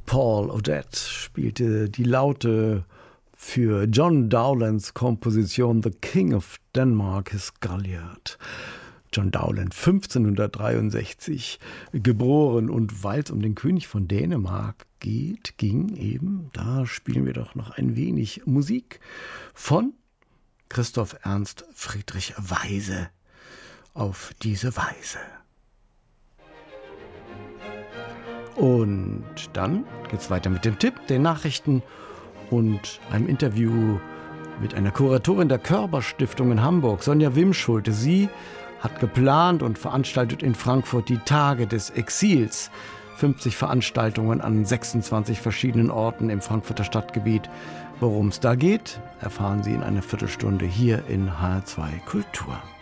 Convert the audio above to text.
Paul Odette spielte die Laute für John Dowlands Komposition The King of Denmark His Galliard. John Dowland, 1563 geboren, und weil es um den König von Dänemark da spielen wir doch noch ein wenig Musik von Christoph Ernst Friedrich Weise auf diese Weise. Und dann geht's weiter mit dem Tipp, den Nachrichten und einem Interview mit einer Kuratorin der Körber-Stiftung in Hamburg, Sonja Wimschulte. Sie hat geplant und veranstaltet in Frankfurt die Tage des Exils. 50 Veranstaltungen an 26 verschiedenen Orten im Frankfurter Stadtgebiet. Worum es da geht, erfahren Sie in einer Viertelstunde hier in HR2 Kultur.